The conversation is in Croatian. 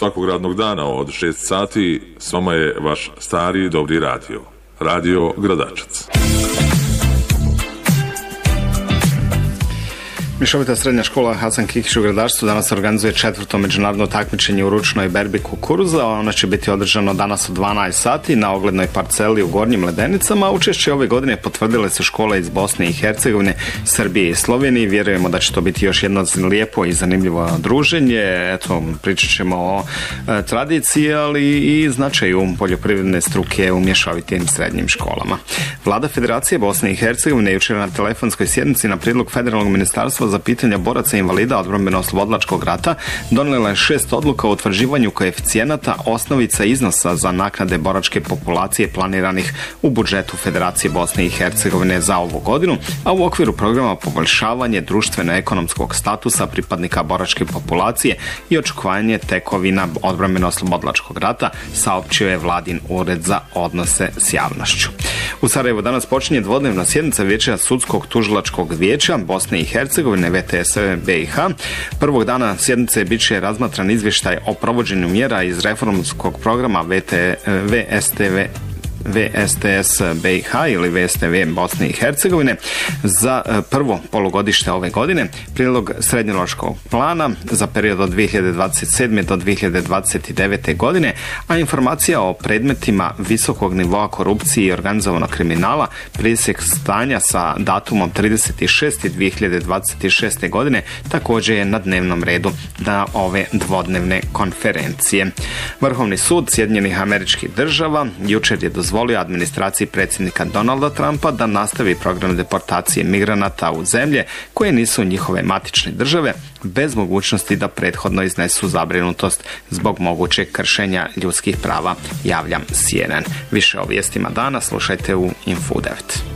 Svakog radnog dana od 6 sati s vama je vaš stari dobri radio. Radio Gradačac. Mješovita srednja škola Hasan Kikić u Gradačcu danas organizuje 4. međunarodno takmičenje u ručnoj berbi kukuruza. Ono će biti održano danas u 12 sati na oglednoj parceli u Gornjim Ledenicama. Učešće ove godine potvrdile su škole iz Bosne i Hercegovine, Srbije i Slovenije. Vjerujemo da će to biti još jedno lijepo i zanimljivo druženje. Eto, pričat ćemo o tradiciji, ali i značaju poljoprivredne struke u mješovitim srednjim školama. Vlada Federacije Bosne i Hercegovine jučer na telefonskoj sjednici na prijedlog Federalnog ministarstva za pitanja boraca i invalida odbrambeno-oslobodilačkog rata donijela je 6 odluka o utvrđivanju koeficijenata osnovica iznosa za naknade boračke populacije planiranih u budžetu Federacije Bosne i Hercegovine za ovu godinu, a u okviru programa poboljšavanje društveno-ekonomskog statusa pripadnika boračke populacije i očuvanje tekovina odbrambeno-oslobodilačkog rata, saopćio je Vladin ured za odnose s javnošću. U Sarajevu danas počinje dvodnevna sjednica Vijeća sudskog tužilačkog vijeća Bosne i Hercegovine VTS BiH. Prvog dana sjednice bit će razmatran izvještaj o provođenju mjera iz reformskog programa VSTS BiH ili VSTV Bosne i Hercegovine za prvo polugodište ove godine, prijedlog srednjoročnog plana za period od 2027. do 2029. godine, a informacija o predmetima visokog nivoa korupcije i organizovanog kriminala, presjek stanja sa datumom 30.6.2026. godine također je na dnevnom redu na ove dvodnevne konferencije. Vrhovni sud Sjedinjenih Američkih Država jučer je dozvolio administraciji predsjednika Donalda Trumpa da nastavi program deportacije migranata u zemlje koje nisu njihove matične države, bez mogućnosti da prethodno iznesu zabrinutost zbog mogućeg kršenja ljudskih prava, javlja CNN. Više o vijestima dana slušajte u Info 9.